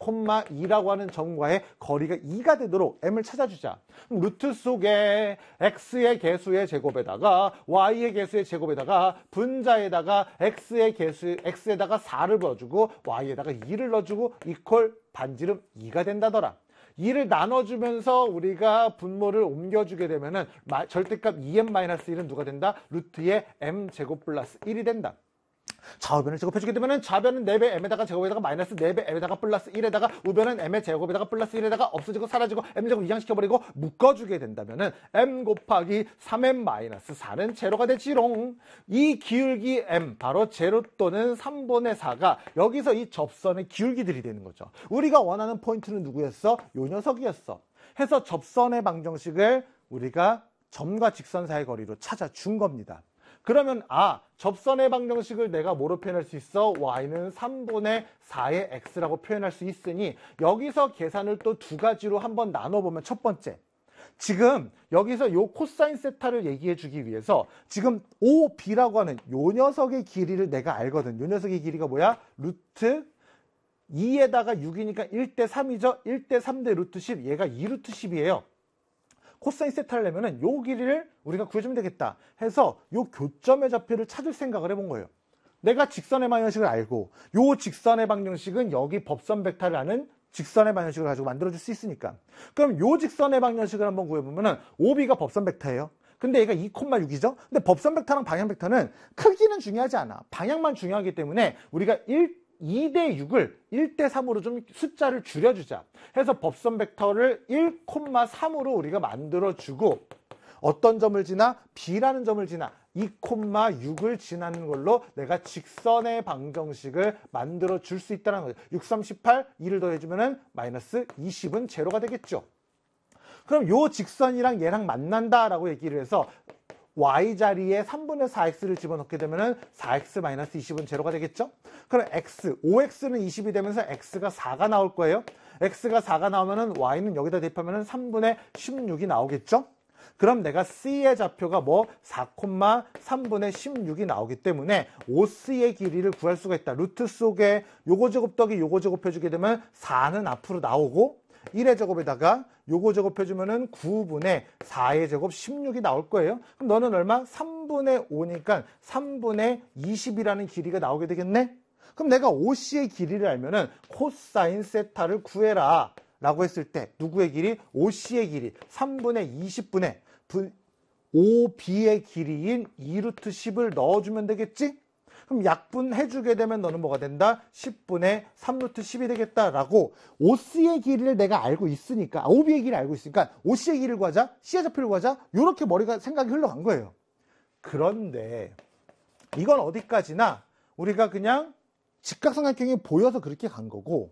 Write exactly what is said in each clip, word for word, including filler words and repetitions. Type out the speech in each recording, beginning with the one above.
이라고 하는 점과의 거리가 이가 되도록 m을 찾아주자. 그럼 루트 속에 x의 개수의 제곱에다가 y의 개수의 제곱에다가 분자에다가 x의 개수, x에다가 사를 넣어주고 y에다가 이를 넣어주고 이퀄 반지름 이가 된다더라. 이를 나눠주면서 우리가 분모를 옮겨주게 되면은 절대값 이 엠 일은 누가 된다? 루트의 m제곱 플러스 일이 된다. 좌우변을 제곱해주게 되면은 좌변은 네 배 m에다가 제곱에다가 마이너스 네 배 m에다가 플러스 일에다가 우변은 m의 제곱에다가 플러스 일에다가 없어지고 사라지고 m제곱 이항시켜버리고 묶어주게 된다면은 m 곱하기 삼 엠 마이너스 사는 제로가 되지롱. 이 기울기 m 바로 제로 또는 삼분의 사가 여기서 이 접선의 기울기들이 되는 거죠. 우리가 원하는 포인트는 누구였어? 요 녀석이었어. 해서 접선의 방정식을 우리가 점과 직선 사이의 거리로 찾아준 겁니다. 그러면 아 접선의 방정식을 내가 뭐로 표현할 수 있어? y는 삼분의 사의 x라고 표현할 수 있으니 여기서 계산을 또 두 가지로 한번 나눠보면 첫 번째 지금 여기서 요 코사인 세타를 얘기해 주기 위해서 지금 오비라고 하는 요 녀석의 길이를 내가 알거든. 요 녀석의 길이가 뭐야? 루트 이에다가 육이니까 일 대 삼이죠. 일 대 삼 대 루트 십 얘가 이 루트 십이에요. 코사인 세타를 내면은 요 길이를 우리가 구해주면 되겠다 해서 요 교점의 좌표를 찾을 생각을 해본 거예요. 내가 직선의 방정식을 알고 요 직선의 방정식은 여기 법선 벡터를 아는 직선의 방정식을 가지고 만들어줄 수 있으니까 그럼 요 직선의 방정식을 한번 구해보면은 오비가 법선 벡터예요. 근데 얘가 이, 육이죠. 근데 법선 벡터랑 방향 벡터는 크기는 중요하지 않아. 방향만 중요하기 때문에 우리가 일 이 대 육을 일 대 삼으로 좀 숫자를 줄여주자 해서 법선 벡터를 일, 삼으로 우리가 만들어주고 어떤 점을 지나? B라는 점을 지나 이, 육을 지나는 걸로 내가 직선의 방정식을 만들어 줄 수 있다는 거죠. 육, 삼, 십팔, 이를 더해주면은 마이너스 이십은 제로가 되겠죠. 그럼 요 직선이랑 얘랑 만난다라고 얘기를 해서 y 자리에 삼분의 사 엑스를 집어넣게 되면은 사 엑스 마이너스 이십은 제로가 되겠죠? 그럼 x, 오 엑스는 이십이 되면서 x가 사가 나올 거예요. x가 사가 나오면은 y는 여기다 대입하면은 삼분의 십육이 나오겠죠? 그럼 내가 c의 좌표가 뭐 사, 삼분의 십육이 나오기 때문에 오씨의 길이를 구할 수가 있다. 루트 속에 요거 제곱 더하기 요거 제곱해주게 되면 사는 앞으로 나오고 일의 제곱에다가 요거 제곱해주면은 구분의 사의 제곱 십육이 나올 거예요. 그럼 너는 얼마? 삼분의 오니까 삼분의 이십이라는 길이가 나오게 되겠네? 그럼 내가 오씨의 길이를 알면은 코사인 세타를 구해라 라고 했을 때 누구의 길이? 오씨의 길이 삼분의 이십분의 오비의 길이인 이 루트 십을 넣어주면 되겠지? 그럼 약분해주게 되면 너는 뭐가 된다? 십분의 삼 루트 십이 되겠다라고 오씨의 길이를 내가 알고 있으니까 오비의 길이를 알고 있으니까 오씨의 길이를 구하자, C의 좌표를 구하자 이렇게 머리가 생각이 흘러간 거예요. 그런데 이건 어디까지나 우리가 그냥 직각삼각형이 보여서 그렇게 간 거고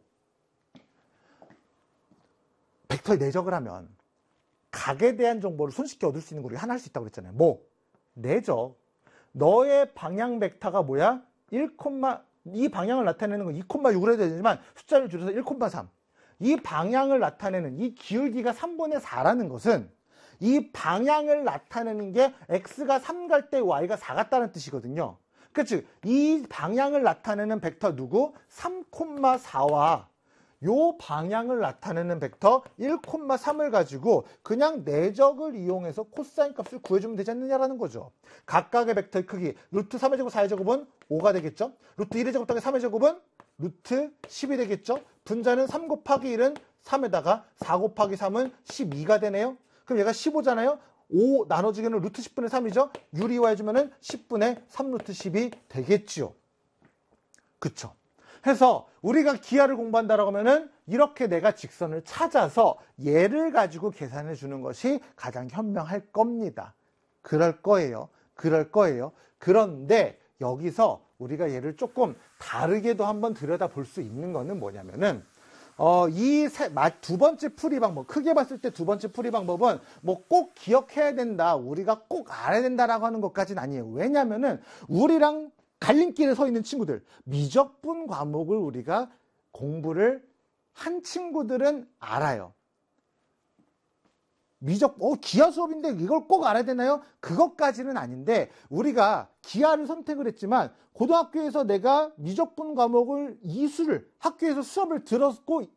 벡터의 내적을 하면 각에 대한 정보를 손쉽게 얻을 수 있는 거 우리가 하나 할 수 있다고 그랬잖아요. 뭐? 내적. 너의 방향 벡터가 뭐야? 일, 이 방향을 나타내는 건 이, 육으로 해야 되지만 숫자를 줄여서 일, 삼. 이 방향을 나타내는 이 기울기가 삼분의 사라는 것은 이 방향을 나타내는 게 x가 삼 갈 때 y가 사 같다는 뜻이거든요. 그치? 이 방향을 나타내는 벡터 누구? 삼, 사와 요 방향을 나타내는 벡터 일, 삼을 가지고 그냥 내적을 이용해서 코사인 값을 구해주면 되지 않느냐라는 거죠. 각각의 벡터의 크기 루트 삼의 제곱 사의 제곱은 오가 되겠죠. 루트 일의 제곱 더하기 삼의 제곱은 루트 십이 되겠죠. 분자는 삼 곱하기 일은 삼에다가 사 곱하기 삼은 십이가 되네요. 그럼 얘가 십오잖아요. 오 나눠주기는 루트 십분의 삼이죠. 유리화해주면은 십분의 삼 루트 십이 되겠지요. 그쵸? 해서 우리가 기하를 공부한다라고 하면은 이렇게 내가 직선을 찾아서 얘를 가지고 계산해 주는 것이 가장 현명할 겁니다. 그럴 거예요. 그럴 거예요. 그런데 여기서 우리가 얘를 조금 다르게도 한번 들여다볼 수 있는 거는 뭐냐면은 어, 이 두 번째 풀이 방법, 크게 봤을 때 두 번째 풀이 방법은 뭐 꼭 기억해야 된다, 우리가 꼭 알아야 된다라고 하는 것까지는 아니에요. 왜냐면은 우리랑 갈림길에 서 있는 친구들, 미적분 과목을 우리가 공부를 한 친구들은 알아요. 미적, 어, 기하 수업인데 이걸 꼭 알아야 되나요? 그것까지는 아닌데, 우리가 기하를 선택을 했지만, 고등학교에서 내가 미적분 과목을 이수를, 학교에서 수업을 들었고,